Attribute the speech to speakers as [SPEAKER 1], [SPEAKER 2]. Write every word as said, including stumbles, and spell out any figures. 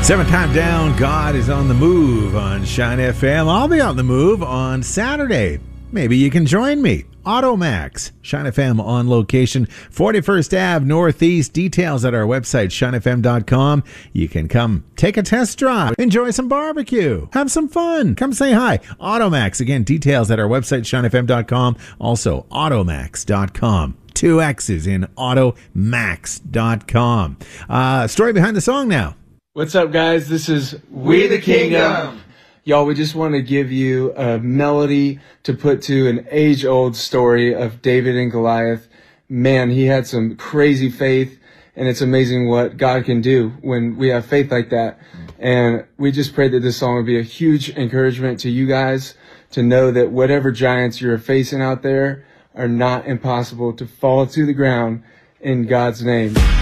[SPEAKER 1] Seventh time down, God is on the move on Shine F M. I'll be on the move on Saturday. Maybe you can join me. Automax, Shine F M on location, forty-first Avenue Northeast. Details at our website, shine f m dot com. You can come take a test drive, enjoy some barbecue, have some fun. Come say hi. Automax, again, details at our website, shine f m dot com. Also, automax dot com. Two X's in automax dot com. Uh, story behind the song now.
[SPEAKER 2] What's up, guys? This is We the Kingdom. Y'all, we just want to give you a melody to put to an age-old story of David and Goliath. Man, he had some crazy faith, and it's amazing what God can do when we have faith like that. And we just pray that this song would be a huge encouragement to you guys to know that whatever giants you're facing out there are not impossible to fall to the ground in God's name.